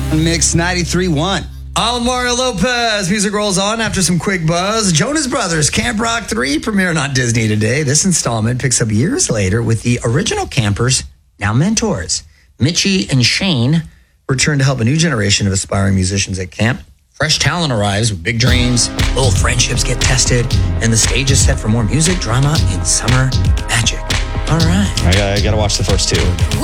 Mix 93.1. I'm Mario Lopez. Music rolls on after some quick buzz. Jonas Brothers Camp Rock 3 premiering on Disney today. This installment picks up years later with the original campers, now mentors. Mitchie and Shane return to help a new generation of aspiring musicians at camp. Fresh talent arrives with big dreams. Old friendships get tested. And the stage is set for more music, drama, and summer magic. All right. I gotta watch the first two.